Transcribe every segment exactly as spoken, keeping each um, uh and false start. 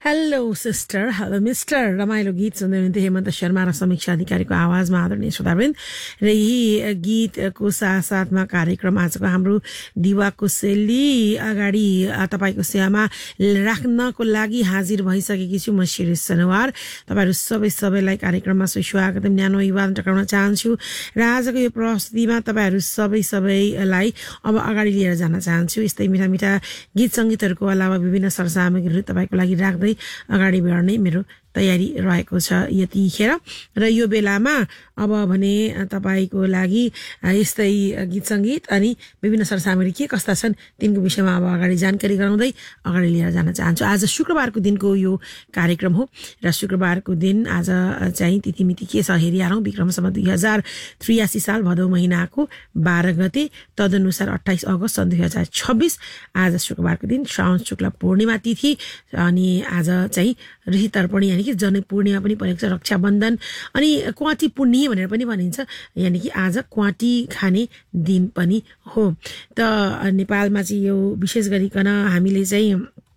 Hello sister, hello mister रमाइलो गीत सुन्दै हुनुहुन्थ्यो हेमन्त शर्मा र समीक्षा अधिकारीको आवाजमा आदरणीय श्रोतावृन्द। र यही गीतको साथसाथमा कार्यक्रम आजको हाम्रो दिवाको शैली अगाडि तपाईँको सेवामा राख्नको लागि हाजिर भइसकेकी छु। म शिरिष सनवार तपाईँहरू सबै सबैलाई कार्यक्रममा सुस्वागत न्यानो युवान टक्राउन चाहन्छु र आजको यो प्रस्तुतिमा तपाईँहरू सबै सबैलाई अब अगाडि लिएर जान चाहन्छु। यस्तै मिठा मिठा गीत सङ्गीतहरूको अलावा विभिन्न सरसामग्रीहरू तपाईँको लागि राख्दै अगाडि बढ्ने मेरो तयारी रहेको छ यतिखेर। र यो बेलामा अब भने तपाईँको लागि यस्तै गीत सङ्गीत अनि विभिन्न सरसामग्री के कस्ता छन् तिनको विषयमा अब अगाडि जानकारी गराउँदै अगाडि लिएर जान चाहन्छु। आज शुक्रबारको दिनको यो कार्यक्रम हो र शुक्रबारको दिन आज चाहिँ तिथिमिति के छ हेरिहालौँ। विक्रमसम्म दुई हजार त्रियासी साल भदौ महिनाको बाह्र गते, तदनुसार अठाइस अगस्त सन् दुई हजार छब्बिस आज शुक्रबारको दिन, श्रावण शुक्ल पूर्णिमा तिथि अनि आज चाहिँ ऋषि तर्पणी यानि कि जनै पूर्णिमा पनि परेको छ, रक्षाबन्धन अनि क्वाटी पुण्य भनेर पनि भनिन्छ, यानि कि आज क्वाटी खाने दिन पनि हो। त नेपालमा चाहिँ यो विशेष गरिकन हामीले चाहिँ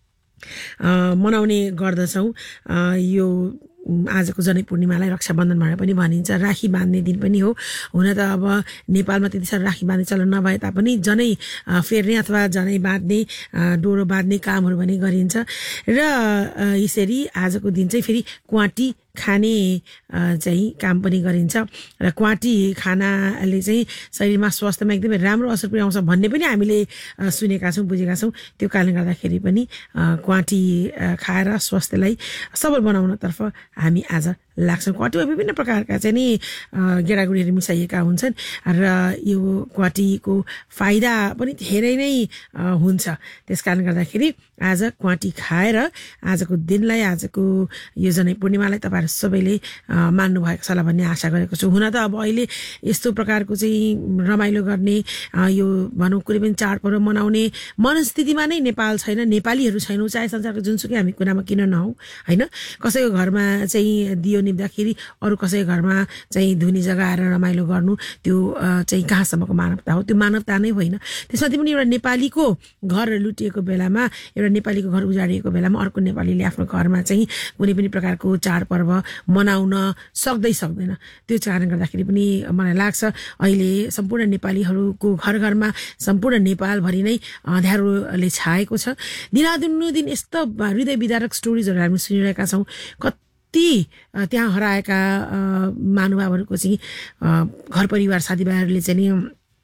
मनाउने गर्दछौँ। यो आजको जनै पूर्णिमालाई रक्षाबन्धन भनेर पनि भनिन्छ, राखी बाँध्ने दिन पनि हो। हुन त अब नेपालमा त्यति साह्रो राखी बाँध्ने चलन नभए तापनि जनै फेर्ने अथवा जनै बाँध्ने डोरो बाँध्ने कामहरू पनि गरिन्छ। र यसरी आजको दिन चाहिँ फेरि क्वाटी खाने चाहिँ काम पनि गरिन्छ र क्वाटी खानाले चाहिँ शरीरमा स्वास्थ्यमा एकदमै राम्रो असर पुर्याउँछ भन्ने पनि हामीले सुनेका छौँ, बुझेका छौँ। त्यो कारणले गर्दाखेरि पनि क्वाटी खाएर स्वास्थ्यलाई सबल बनाउनतर्फ हामी आज लाग्छौँ। क्वाटीमा विभिन्न प्रकारका चाहिँ नि गेडागुडीहरू मिसाइएका हुन्छन् र यो क्वाटीको फाइदा पनि धेरै नै हुन्छ। त्यस कारणले गर्दाखेरि आज क्वाटी खाएर आजको दिनलाई, आजको यो जनै पूर्णिमालाई तपाईँहरू सबैले मान्नु भएको छ होला भन्ने आशा गरेको छु। हुन त अब अहिले यस्तो प्रकारको चाहिँ रमाइलो गर्ने यो भनौँ कुनै पनि चाडपर्व मनाउने मनस्थितिमा नै नेपाल छैन, नेपालीहरू छैनौँ। चाहे संसारको जुनसुकै हामी कुरामा किन नहौँ होइन, कसैको घरमा चाहिँ दियो निप्दाखेरि अरू कसैको घरमा चाहिँ धुनी जगाएर रमाइलो गर्नु त्यो चाहिँ कहाँसम्मको मानवता हो? त्यो मानवता नै होइन। त्यसमा पनि एउटा नेपालीको घर लुटिएको बेलामा, एउटा नेपालीको घर उजाडिएको बेलामा अर्को नेपालीले आफ्नो घरमा चाहिँ कुनै पनि प्रकारको चाडपर्व मनाउन सक्दै सक्दैन। त्यो कारणले गर्दाखेरि पनि मलाई लाग्छ अहिले सम्पूर्ण नेपालीहरूको घर घरमा, सम्पूर्ण नेपालभरि नै अँध्यारोले छाएको छ। दिनादिन यस्तो हृदय विदारक स्टोरिजहरू हामी सुनिरहेका छौँ। कति त्यहाँ हराएका महानुभावहरूको चाहिँ घर परिवार साथीभाइहरूले चाहिँ नि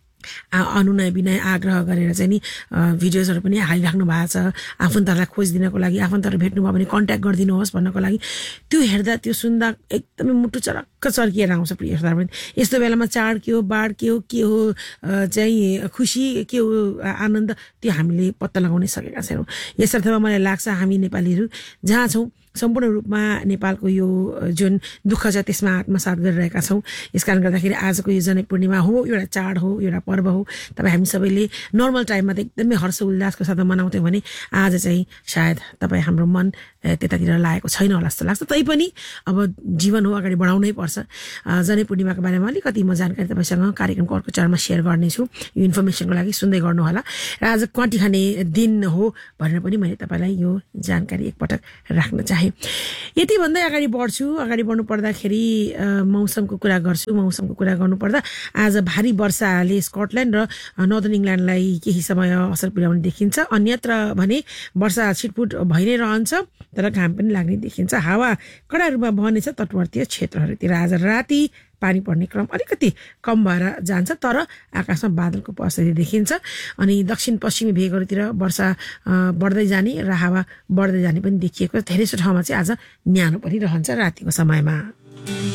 अनुनय विनय आग्रह गरेर चाहिँ नि भिडियोजहरू पनि हालिराख्नु भएको छ। आफन्तहरूलाई खोजिदिनको लागि, आफन्तहरू भेट्नुभयो भने कन्ट्याक्ट गरिदिनुहोस् भन्नको लागि। त्यो हेर्दा त्यो सुन्दा एकदमै मुटु चरक्क चर्किएर आउँछ प्रिय श्रोताहरू। यस्तो बेलामा चाड के हो, बाढ के हो, के हो चाहिँ खुसी के हो, आनन्द, त्यो हामीले पत्ता लगाउनै सकेका छैनौँ। यसर्थमा मलाई लाग्छ हामी नेपालीहरू जहाँ छौँ सम्पूर्ण रूपमा नेपालको यो जुन दुःख छ त्यसमा आत्मसात गरिरहेका छौँ। यसकारण गर्दाखेरि आजको यो जनै पूर्णिमा हो, एउटा चाड हो, एउटा पर्व हो। तपाईँ हामी सबैले नर्मल टाइममा त एकदमै हर्ष उल्लासको साथमा मनाउँथ्यौँ भने आज चाहिँ सायद तपाईँ हाम्रो मन त्यतातिर लागेको छैन होला जस्तो लाग्छ। तैपनि अब जीवन हो, अगाडि बढाउनै पर्छ। जनै पूर्णिमाको बारेमा अलिकति म जानकारी तपाईँसँग कार्यक्रमको अर्को चरणमा सेयर गर्नेछु। यो इन्फर्मेसनको लागि सुन्दै गर्नुहोला। र आज क्वाटी खाने दिन हो भनेर पनि मैले तपाईँलाई यो जानकारी एकपटक राख्न चाहेँ। यति भन्दै अगाडि बढ्छु। अगाडि बढ्नु पर्दाखेरि मौसमको कुरा गर्छु। मौसमको कुरा गर्नुपर्दा आज भारी वर्षाले स्कटल्यान्ड र नर्दर्न इङ्ल्यान्डलाई केही समय असर पुर्याउने देखिन्छ। अन्यत्र भने वर्षा छिटपुट भइ नै रहन्छ तर घाम पनि लाग्ने देखिन्छ। हावा कडा रूपमा बहनेछ तटवर्तीय क्षेत्रहरूतिर। आज राति पानी पर्ने क्रम अलिकति कम भएर जान्छ तर आकाशमा बादलको उपस्थिति देखिन्छ। अनि दक्षिण पश्चिमी भेगहरूतिर वर्षा बढ्दै जाने र हावा बढ्दै जाने पनि देखिएको। धेरैसो ठाउँमा चाहिँ आज न्यानो पनि रहन्छ रातिको समयमा।